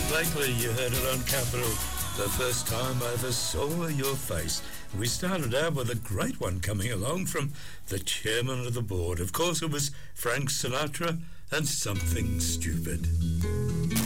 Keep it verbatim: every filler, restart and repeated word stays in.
Blakely, you heard it on Capital. The first time I ever saw your face. We started out with a great one coming along from the chairman of the board. Of course, it was Frank Sinatra and Something Stupid.